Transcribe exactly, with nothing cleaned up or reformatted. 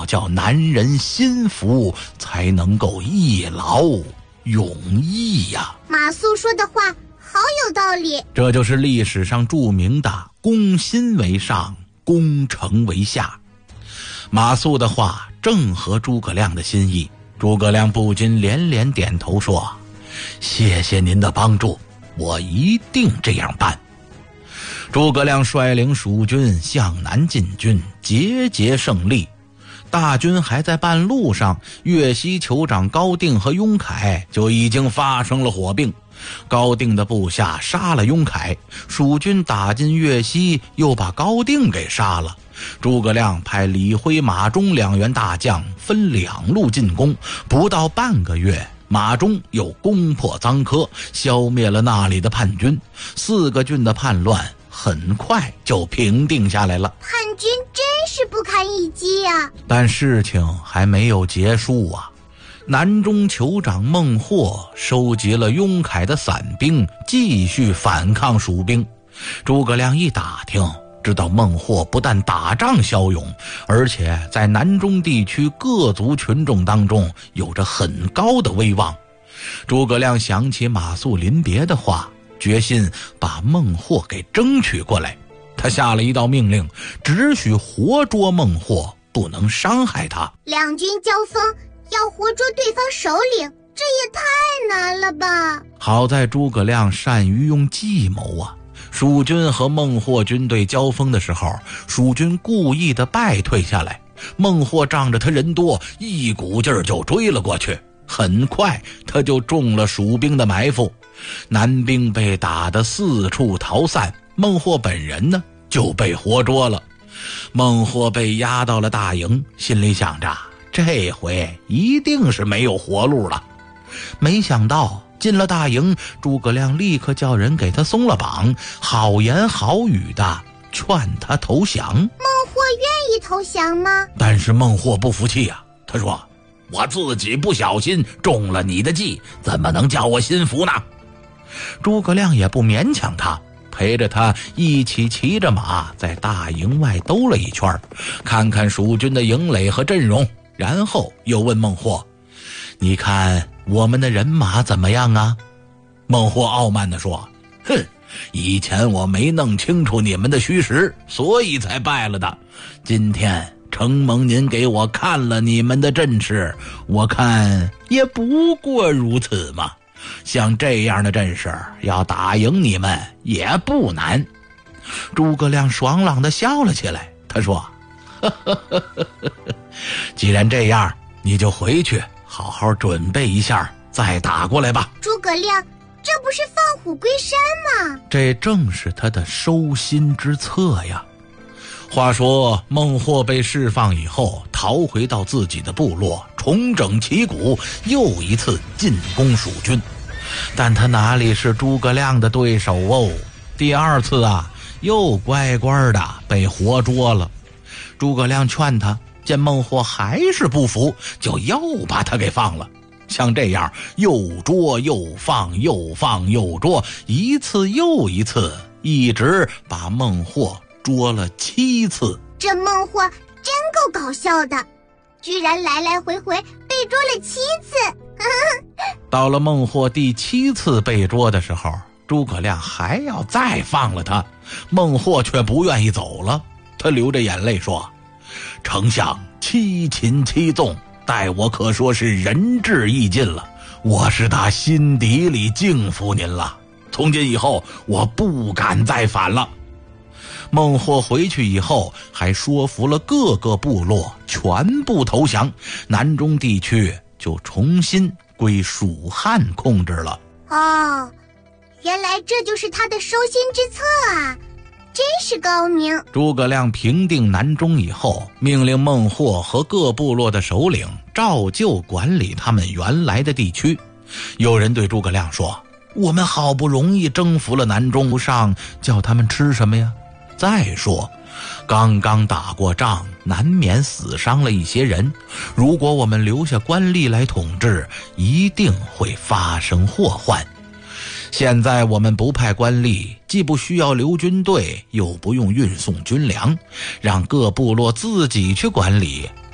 叫男人心服，才能够一劳永逸呀。 马谡说的话好有道理， 这就是历史上著名的攻心为上，攻城为下。马谡的话正合诸葛亮的心意，诸葛亮不禁连连点头说：谢谢您的帮助，我一定这样办。诸葛亮率领蜀军向南进军，节节胜利。大军还在半路上，越西酋长高定和雍凯就已经发生了火并。高定的部下杀了雍凯，蜀军打进越西，又把高定给杀了。诸葛亮派李辉、马忠两员大将分两路进攻，不到半个月，马忠又攻破臧科，消灭了那里的叛军，四个郡的叛乱很快就平定下来了。 叛军真是不堪一击啊！ 但事情还没有结束啊！南中酋长孟获收集了雍凯的散兵，继续反抗蜀兵。诸葛亮一打听，知道孟获不但打仗骁勇，而且在南中地区各族群众当中有着很高的威望。诸葛亮想起马谡临别的话，决心把孟获给争取过来。他下了一道命令，只许活捉孟获，不能伤害他。 两军交锋，要活捉对方首领，这也太难了吧！ 好在诸葛亮善于用计谋啊！蜀军和孟获军队交锋的时候，蜀军故意的败退下来，孟获仗着他人多，一股劲儿就追了过去。很快他就中了蜀兵的埋伏，南兵被打得四处逃散，孟获本人呢就被活捉了。孟获被押到了大营，心里想着这回一定是没有活路了。没想到进了大营，诸葛亮立刻叫人给他松了绑，好言好语的劝他投降。 孟获愿意投降吗？ 但是孟获不服气啊，他说：我自己不小心中了你的计，怎么能叫我心服呢？诸葛亮也不勉强他，陪着他一起骑着马在大营外兜了一圈，看看蜀军的营垒和阵容，然后又问孟获：你看我们的人马怎么样啊？孟获傲慢地说：哼，以前我没弄清楚你们的虚实，所以才败了的。今天承蒙您给我看了你们的阵势，我看也不过如此嘛。像这样的阵势，要打赢你们也不难。诸葛亮爽朗地笑了起来，他说：呵呵呵呵呵，既然这样，你就回去好好准备一下，再打过来吧。 诸葛亮，这不是放虎归山吗？ 这正是他的收心之策呀。话说孟获被释放以后，逃回到自己的部落，重整旗鼓，又一次进攻蜀军。但他哪里是诸葛亮的对手哦？第二次啊，又乖乖的被活捉了。诸葛亮劝他，见孟获还是不服，就又把他给放了。像这样又捉又放，又放又捉，一次又一次，一直把孟获捉了七次。 这孟获真够搞笑的，居然来来回回被捉了七次。 到了孟获第七次被捉的时候，诸葛亮还要再放了他，孟获却不愿意走了。他流着眼泪说：丞相七擒七纵，待我可说是仁至义尽了，我是打心底里敬服您了，从今以后我不敢再反了。孟获回去以后，还说服了各个部落全部投降，南中地区就重新归蜀汉控制了。 哦，原来这就是他的收心之策啊，真是高明。 诸葛亮平定南中以后，命令孟获和各部落的首领照旧管理他们原来的地区。有人对诸葛亮说：我们好不容易征服了南中，不上叫他们吃什么呀？再说刚刚打过仗，难免死伤了一些人，如果我们留下官吏来统治，一定会发生祸患。现在我们不派官吏，既不需要留军队，又不用运送军粮，让各部落自己去管理，